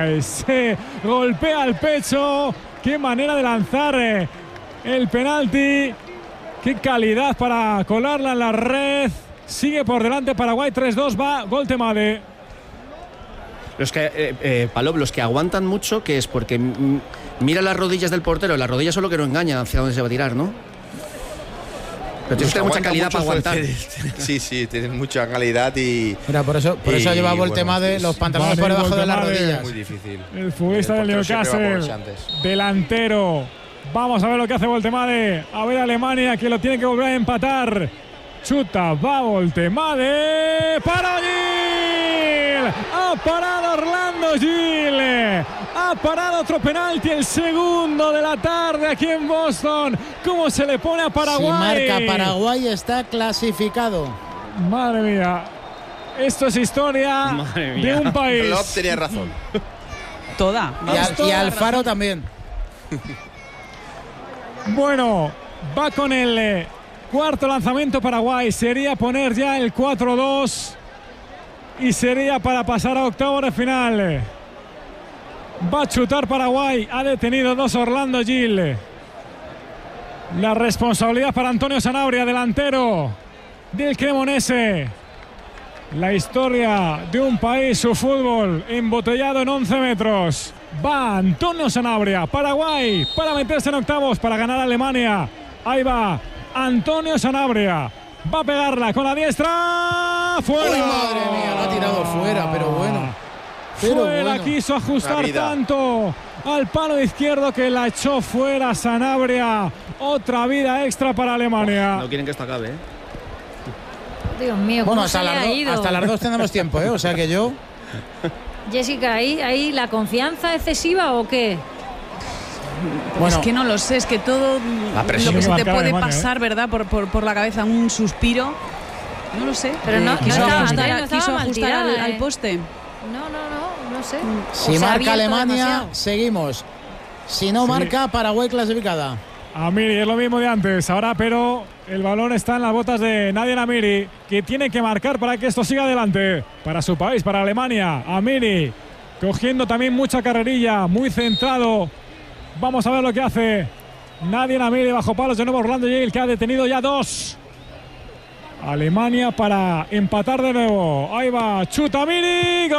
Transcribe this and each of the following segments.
Paraguay. Se golpea el pecho. Qué manera de lanzar el penalti. Qué calidad para colarla en la red. Sigue por delante Paraguay. 3-2. Va Goltemade. Los que, Palop, los que aguantan mucho, que es porque mira las rodillas del portero. Las rodillas son lo que no engaña hacia dónde se va a tirar, ¿no? Pero tienes que tener mucha calidad para aguantar. Sí, tienen mucha calidad y... Mira, por eso lleva Voltemade, bueno, los pantalones por debajo de las rodillas. Muy difícil. El futbolista del Newcastle, delantero. Vamos a ver lo que hace Voltemade. A ver Alemania, que lo tiene que volver a empatar. Chuta, va Voltemade. ¡Para Gil! Ha parado Orlando Gil. Ha parado otro penalti, el segundo de la tarde aquí en Boston. ¿Cómo se le pone a Paraguay? Si marca Paraguay, está clasificado. Madre mía. Esto es historia de un país. Palop tenía razón. Toda. Y Alfaro también. Bueno, va con el cuarto lanzamiento Paraguay. Sería poner ya el 4-2 y sería para pasar a octavos de final. Va a chutar Paraguay. Ha detenido dos Orlando Gil. La responsabilidad para Antonio Sanabria, delantero del Cremonese. La historia de un país, su fútbol embotellado en 11 metros. Va Antonio Sanabria, Paraguay, para meterse en octavos, para ganar a Alemania. Ahí va Antonio Sanabria. Va a pegarla con la diestra. ¡Fuera! ¡Uy, madre mía! Lo ha tirado fuera, pero bueno. Fuera, quiso ajustar tanto al palo izquierdo que la echó fuera Sanabria. Otra vida extra para Alemania. No quieren que esto acabe, Dios mío, bueno, hasta las 2 tenemos tiempo, o sea que yo... Jessica, ¿ahí la confianza excesiva o qué? Bueno, es que no lo sé, es que todo lo que se te puede Alemania, pasar, ¿verdad? Por la cabeza, un suspiro. No lo sé. Pero no quiso estaba ajustar al poste. No sé. Si marca Alemania, seguimos. Si no marca, Paraguay clasificada. Amiri, es lo mismo de antes. Ahora, pero el balón está en las botas de Nadia Amiri, que tiene que marcar para que esto siga adelante. Para su país, para Alemania. Amiri, cogiendo también mucha carrerilla, muy centrado. Vamos a ver lo que hace Nadia Amiri bajo palos de nuevo Orlando Gil, que ha detenido ya dos. Alemania para empatar de nuevo. Ahí va, chuta Amiri,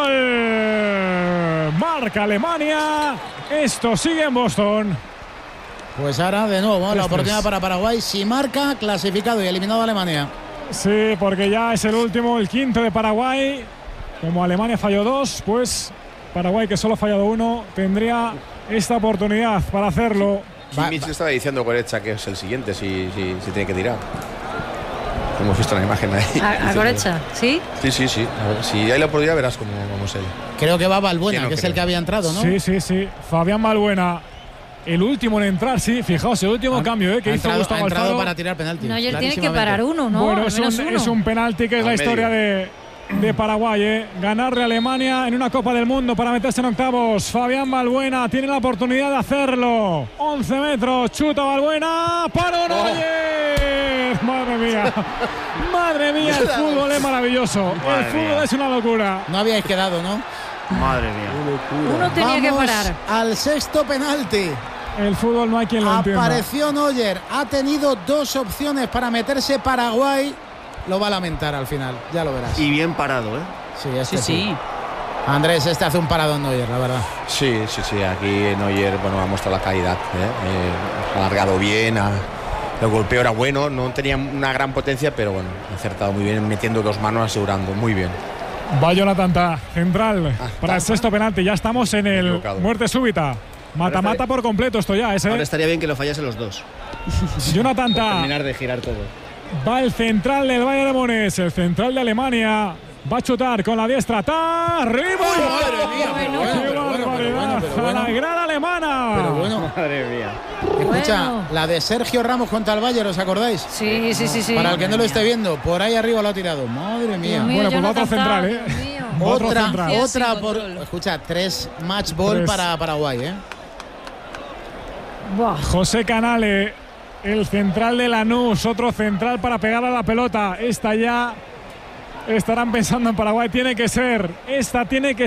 gol. Marca Alemania. Esto sigue en Boston. Pues ahora de nuevo la oportunidad para Paraguay. Si marca, clasificado y eliminado a Alemania. Sí, porque ya es el último, el quinto de Paraguay. Como Alemania falló dos, pues Paraguay, que solo ha fallado uno, tendría esta oportunidad para hacerlo. Kimmich le estaba diciendo Goretzka que es el siguiente si tiene que tirar. Hemos visto la imagen ahí. ¿A Goretzka? ¿Sí? Sí. A ver, si hay la oportunidad verás cómo es él. Creo que va Balbuena, que es el que había entrado, ¿no? Sí. Fabián Balbuena. El último en entrar, sí. Fijaos, el último cambio que hizo Gustavo Alfaro. Ha entrado para tirar penalti. Neuer tiene que parar uno, ¿no? Bueno, es un penalti que es la historia de Paraguay. Ganarle a Alemania en una Copa del Mundo para meterse en octavos. Fabián Balbuena tiene la oportunidad de hacerlo. 11 metros, chuta Balbuena. ¡Para Neuer! ¡Madre mía! ¡Madre mía! El fútbol es maravilloso. El fútbol es una locura. No habíais quedado, ¿no? Madre mía. Uno tenía que parar. Al sexto penalti. El fútbol no hay quien lo entienda. Apareció Neuer. Ha tenido dos opciones para meterse Paraguay. Lo va a lamentar al final, ya lo verás. Y bien parado, ¿eh? Sí. Andrés, hace un paradón Neuer, la verdad. Sí. Aquí Neuer, ha mostrado la calidad. Ha alargado bien, el golpeo era bueno, no tenía una gran potencia, pero ha acertado muy bien, metiendo dos manos, asegurando, muy bien. Va Jonathan Tah, central, para el sexto penalti. Ya estamos en el muerte súbita. Mata por completo esto ya. Ahora estaría bien que lo fallasen los dos. Jonathan Tah. Terminar de girar todo. Va el central del Bayern de Múnich, el central de Alemania. Va a chutar con la diestra. ¡Tá! ¡Arriba! ¡Madre mía! ¡A la gran alemana! Pero bueno. Madre mía. Escucha, la de Sergio Ramos contra el Bayern, ¿os acordáis? Sí. Para el que no lo esté viendo, por ahí arriba lo ha tirado. Madre mía. Bueno, pues otro central, Otra por... Escucha, 3 match ball para Paraguay, José Canale, el central de Lanús, otro central para pegar a la pelota. Esta ya estarán pensando en Paraguay. Esta tiene que